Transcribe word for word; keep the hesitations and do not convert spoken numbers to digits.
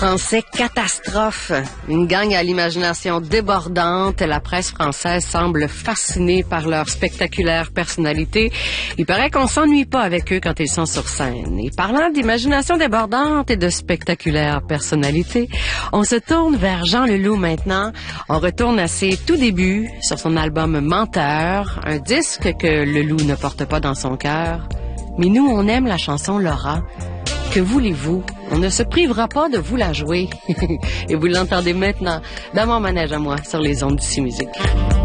Français catastrophe. Une gang à l'imagination débordante. La presse française semble fascinée par leur spectaculaire personnalité. Il paraît qu'on s'ennuie pas avec eux quand ils sont sur scène. Et parlant d'imagination débordante et de spectaculaire personnalité, on se tourne vers Jean Leloup maintenant. On retourne à ses tout débuts sur son album Menteur, un disque que Leloup ne porte pas dans son cœur. Mais nous, on aime la chanson Laura. Que voulez-vous? On ne se privera pas de vous la jouer. Et vous l'entendez maintenant dans mon manège à moi sur les ondes d'ici musique.